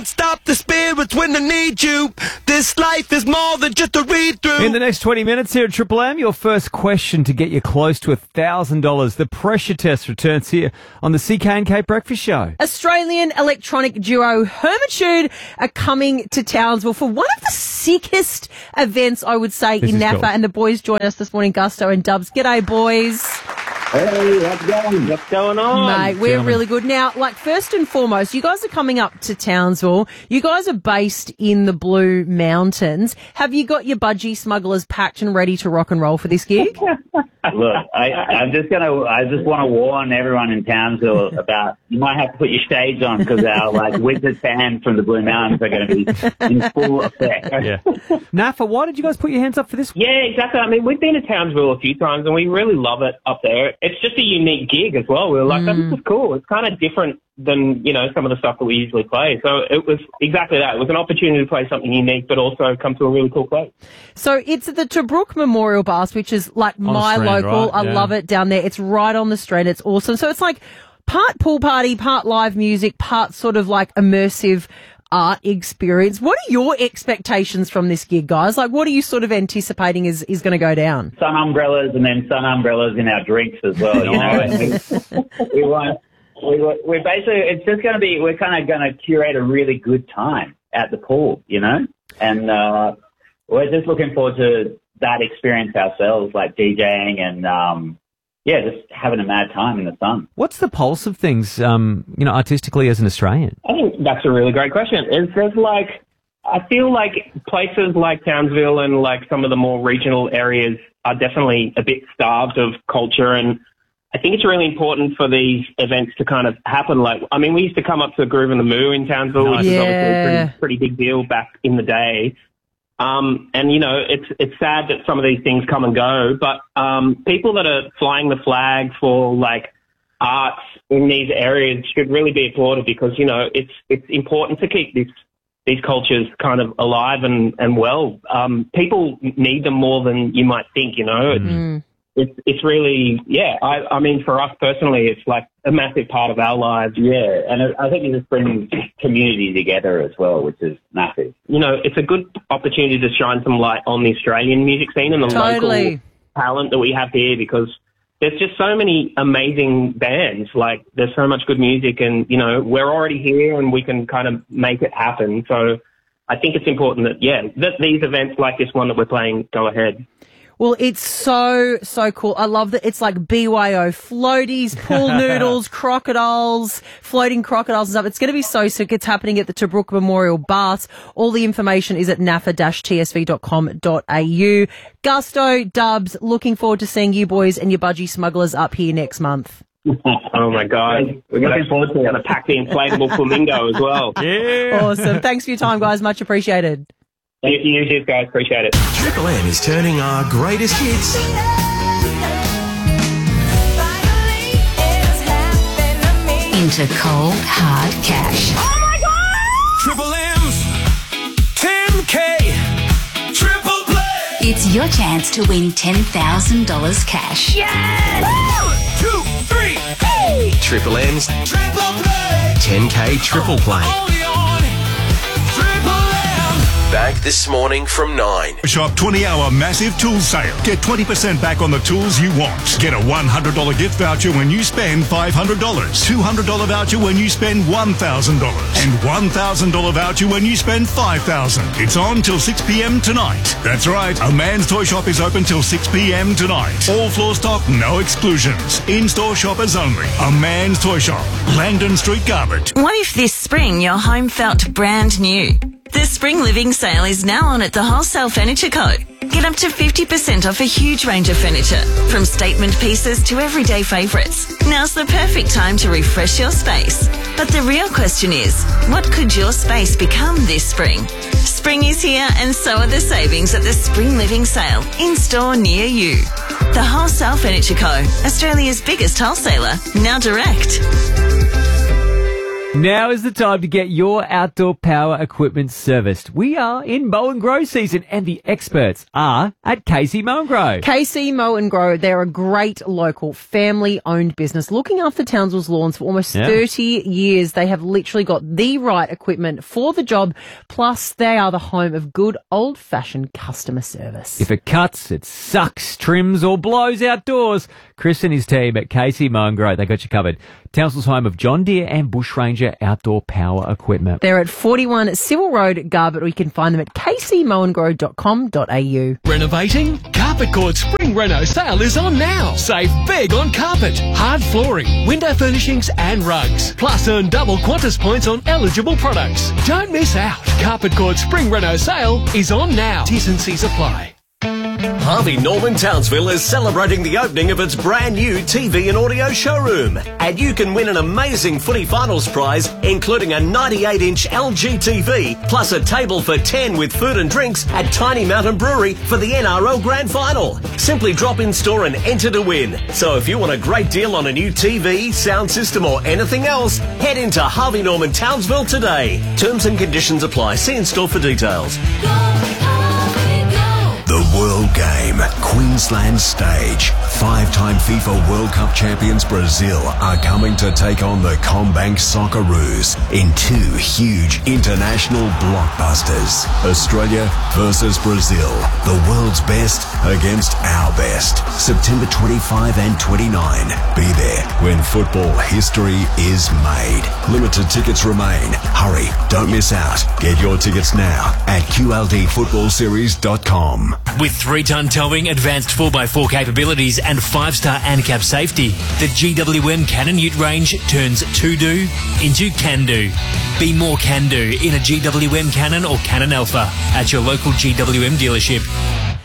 Stop the spirits when they need you. This life is more than just a read-through. In the next 20 minutes here at Triple M, your first question to get you close to $1,000. The pressure test returns here on the CK&K Breakfast Show. Australian electronic duo Hermitude are coming to Townsville for one of the sickest events, I would say, in NAFA. Cool. And the boys join us this morning, Gusto and Dubs. G'day, boys. Hey, how's it going? What's going on? Mate, we're really good. Now, like, first and foremost, you guys are coming up to Townsville. You guys are based in the Blue Mountains. Have you got your budgie smugglers packed and ready to rock and roll for this gig? Look, I just want to warn everyone in Townsville about, you might have to put your shades on because our wizard fans from the Blue Mountains are going to be in full effect. Yeah. NAFA, why did you guys put your hands up for this? Yeah, exactly. I mean, we've been to Townsville a few times and we really love it up there. It's just a unique gig as well. We were like, this is cool. It's kind of different than, some of the stuff that we usually play. So it was exactly that. It was an opportunity to play something unique, but also come to a really cool place. So it's at the Tobruk Memorial Bars, which is like my Strand, local. right? I love it down there. It's right on the Strand. It's awesome. So it's like part pool party, part live music, part sort of like immersive art experience. What are your expectations from this gig, guys? Like, what are you sort of anticipating is going to go down? Sun umbrellas and then sun umbrellas in our drinks as well, we're basically, it's just going to be, we're kind of going to curate a really good time at the pool, and we're just looking forward to that experience ourselves, like DJing and, just having a mad time in the sun. What's the pulse of things, artistically as an Australian? I think that's a really great question. It's just I feel like places like Townsville and like some of the more regional areas are definitely a bit starved of culture, and I think it's really important for these events to kind of happen. We used to come up to Groove and the Moo in Townsville, which is obviously a pretty big deal back in the day. It's sad that some of these things come and go, but people that are flying the flag for arts in these areas should really be applauded because, it's important to keep these cultures kind of alive and well. People need them more than you might think, It's really, I mean, for us personally, it's like a massive part of our lives. Yeah, and I think it just brings community together as well, which is massive. It's a good opportunity to shine some light on the Australian music scene and the local talent that we have here because there's just so many amazing bands. There's so much good music and, we're already here and we can kind of make it happen. So I think it's important that these events like this one that we're playing go ahead. Well, it's so cool. I love that it's like BYO, floaties, pool noodles, crocodiles, floating crocodiles and stuff. It's going to be so sick. It's happening at the Tobruk Memorial Baths. All the information is at nafa-tsv.com.au. Gusto, Dubs, looking forward to seeing you boys and your budgie smugglers up here next month. Oh, my God. We're looking forward to going to pack the inflatable flamingo as well. Yeah. Awesome. Thanks for your time, guys. Much appreciated. Thank you, guys. Appreciate it. Triple M is turning our greatest hits into cold, hard cash. Oh my God! Triple M's 10K Triple Play. It's your chance to win $10,000 cash. Yes! 1, 2, 3, hey! Triple M's Triple Play 10K Triple Play. Only on Triple M. Back this morning from 9. Shop 20-hour massive tools sale. Get 20% back on the tools you want. Get a $100 gift voucher when you spend $500. $200 voucher when you spend $1,000. And $1,000 voucher when you spend $5,000. It's on till 6 p.m. tonight. That's right. A Man's Toy Shop is open till 6 p.m. tonight. All floor stock, no exclusions. In-store shoppers only. A Man's Toy Shop. Langdon Street, Garbutt. What if this spring your home felt brand new? The Spring Living Sale is now on at the Wholesale Furniture Co. Get up to 50% off a huge range of furniture, from statement pieces to everyday favourites. Now's the perfect time to refresh your space. But the real question is, what could your space become this spring? Spring is here and so are the savings at the Spring Living Sale, in-store near you. The Wholesale Furniture Co., Australia's biggest wholesaler, now direct. Now is the time to get your outdoor power equipment serviced. We are in mow and grow season, and the experts are at KC Mow and Grow. KC Mow and Grow, they're a great local family-owned business looking after Townsville's lawns for almost 30 years. They have literally got the right equipment for the job, plus they are the home of good old-fashioned customer service. If it cuts, it sucks, trims or blows outdoors, Chris and his team at KC Mow and Grow, they got you covered. Townsville's home of John Deere and Bush Ranger outdoor power equipment. They're at 41 Civil Road, Garbett, or you can find them at kcmowandgrow.com.au. Renovating? Carpet Court Spring Reno sale is on now. Save big on carpet, hard flooring, window furnishings and rugs. Plus earn double Qantas points on eligible products. Don't miss out. Carpet Court Spring Reno sale is on now. T&Cs apply. Harvey Norman Townsville is celebrating the opening of its brand new TV and audio showroom. And you can win an amazing footy finals prize, including a 98-inch LG TV, plus a table for 10 with food and drinks at Tiny Mountain Brewery for the NRL Grand Final. Simply drop in store and enter to win. So if you want a great deal on a new TV, sound system or anything else, head into Harvey Norman Townsville today. Terms and conditions apply. See in store for details. The World Game, Queensland stage. 5-time FIFA World Cup champions Brazil are coming to take on the Combank Socceroos in 2 huge international blockbusters. Australia versus Brazil. The world's best against our best. September 25 and 29. Be there when football history is made. Limited tickets remain. Hurry, don't miss out. Get your tickets now at QLDFootballSeries.com. With 3-ton towing, advanced 4x4 capabilities and 5-star ANCAP safety, the GWM Cannon Ute range turns to-do into can-do. Be more can-do in a GWM Cannon or Cannon Alpha at your local GWM dealership.